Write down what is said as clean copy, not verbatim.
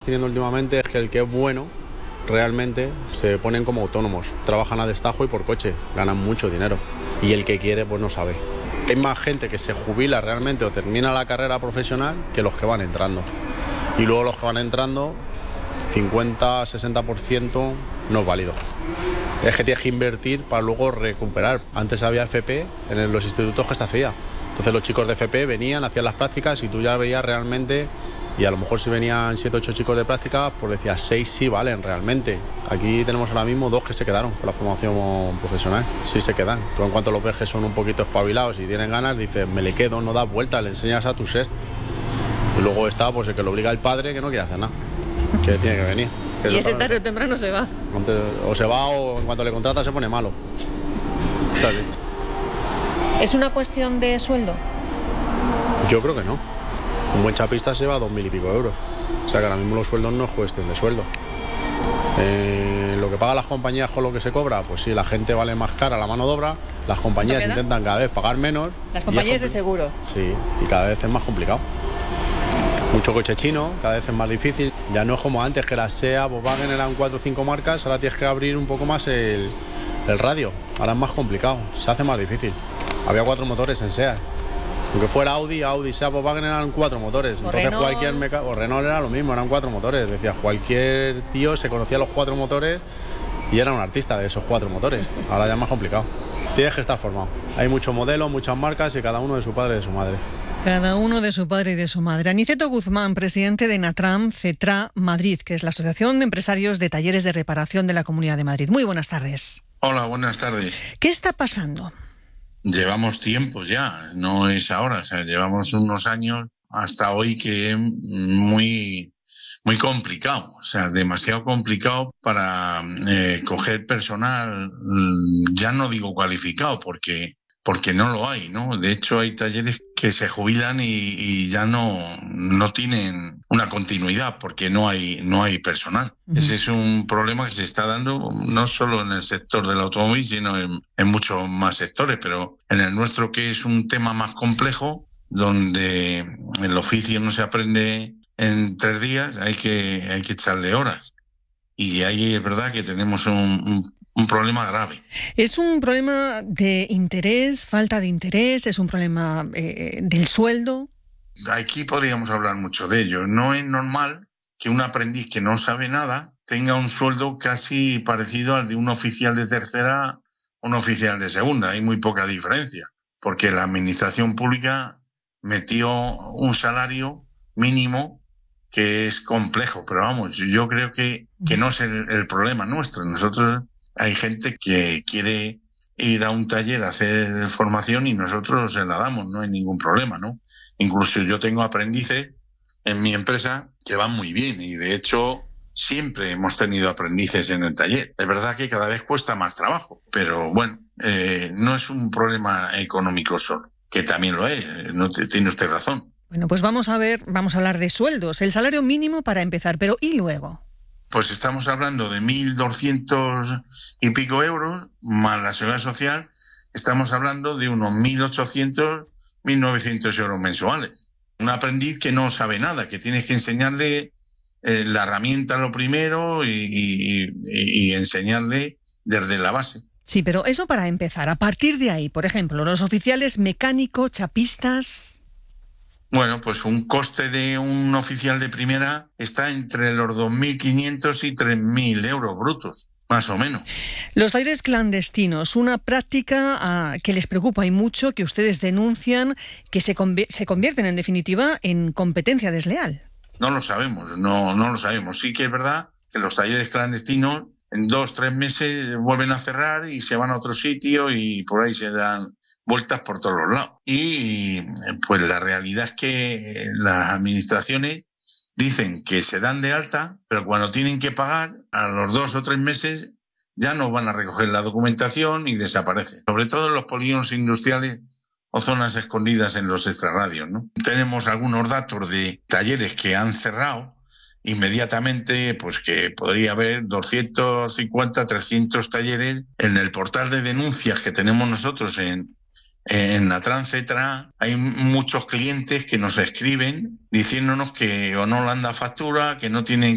teniendo últimamente es que el que es bueno realmente se ponen como autónomos, trabajan a destajo y por coche, ganan mucho dinero. Y el que quiere pues no sabe. Hay más gente que se jubila realmente o termina la carrera profesional que los que van entrando. Y luego los que van entrando, 50-60% no es válido. Es que tienes que invertir para luego recuperar. Antes había FP en los institutos que se hacía. Entonces los chicos de FP venían, hacían las prácticas y tú ya veías realmente, y a lo mejor si venían 7-8 chicos de prácticas, pues decías 6 sí valen realmente. Aquí tenemos ahora mismo 2 que se quedaron con la formación profesional, sí se quedan. Tú en cuanto los ves que son un poquito espabilados y tienen ganas, dices, me le quedo, no das vuelta, le enseñas a tu ser. Y luego está pues el que lo obliga el padre que no quiere hacer nada, que tiene que venir. Y ese tarde o temprano se va. O se va o en cuanto le contrata se pone malo. Es así. ¿Es una cuestión de sueldo? Yo creo que no. Un buen chapista se va a 2.000 y pico euros. O sea que ahora mismo los sueldos no es cuestión de sueldo. Lo que pagan las compañías con lo que se cobra, pues sí, la gente vale más cara la mano de obra, las compañías intentan cada vez pagar menos. Las compañías de seguro. Sí, y cada vez es más complicado. Mucho coche chino, cada vez es más difícil. Ya no es como antes, que la SEA, Volkswagen eran 4 o 5 marcas, ahora tienes que abrir un poco más el radio. Ahora es más complicado, se hace más difícil. Había 4 motores en SEA. Aunque fuera Audi, SEA, Volkswagen eran 4 motores. Entonces Renault. o Renault era lo mismo, eran 4 motores. Decías, cualquier tío se conocía los 4 motores y era un artista de esos 4 motores. Ahora ya es más complicado. Tienes que estar formado. Hay muchos modelos, muchas marcas y cada uno de su padre y de su madre. Cada uno de su padre y de su madre. Aniceto Guzmán, presidente de Natram Cetra Madrid, que es la Asociación de Empresarios de Talleres de Reparación de la Comunidad de Madrid. Muy buenas tardes. Hola, buenas tardes. ¿Qué está pasando? Llevamos tiempo ya, no es ahora, o sea, llevamos unos años hasta hoy que es muy complicado, o sea, demasiado complicado para coger personal, ya no digo cualificado, porque no lo hay, ¿no? De hecho, hay talleres que se jubilan y ya no tienen una continuidad porque no hay personal. Ese es un problema que se está dando no solo en el sector del automóvil, sino en muchos más sectores, pero en el nuestro, que es un tema más complejo, donde el oficio no se aprende en 3 días, hay que echarle horas. Y ahí es verdad que tenemos un problema grave. ¿Es un problema de interés, falta de interés? ¿Es un problema del sueldo? Aquí podríamos hablar mucho de ello. No es normal que un aprendiz que no sabe nada tenga un sueldo casi parecido al de un oficial de tercera o un oficial de segunda. Hay muy poca diferencia, porque la administración pública metió un salario mínimo que es complejo. Pero vamos, yo creo que no es el problema nuestro. Nosotros... Hay gente que quiere ir a un taller a hacer formación y nosotros se la damos, no hay ningún problema, ¿no? Incluso yo tengo aprendices en mi empresa que van muy bien y de hecho siempre hemos tenido aprendices en el taller. Es verdad que cada vez cuesta más trabajo, pero bueno, no es un problema económico solo, que también lo es, no tiene usted razón. Bueno, pues vamos a hablar de sueldos, el salario mínimo para empezar, pero ¿y luego? Pues estamos hablando de 1.200 y pico euros, más la seguridad social, estamos hablando de unos 1.800, 1.900 euros mensuales. Un aprendiz que no sabe nada, que tienes que enseñarle la herramienta lo primero y enseñarle desde la base. Sí, pero eso para empezar. A partir de ahí, por ejemplo, los oficiales mecánicos, chapistas... Bueno, pues un coste de un oficial de primera está entre los 2.500 y 3.000 euros brutos, más o menos. Los talleres clandestinos, una práctica que les preocupa y mucho, que ustedes denuncian, que se convierten en definitiva en competencia desleal. No lo sabemos, no lo sabemos. Sí que es verdad que los talleres clandestinos en 2-3 meses vuelven a cerrar y se van a otro sitio y por ahí se dan vueltas por todos los lados. Y pues la realidad es que las administraciones dicen que se dan de alta, pero cuando tienen que pagar, a los 2 o 3 meses ya no van a recoger la documentación y desaparecen. Sobre todo en los polígonos industriales o zonas escondidas en los extrarradios, ¿no? Tenemos algunos datos de talleres que han cerrado inmediatamente, pues que podría haber 250, 300 talleres. En el portal de denuncias que tenemos nosotros en Natram Cetra hay muchos clientes que nos escriben diciéndonos que o no le han dado factura, que no tienen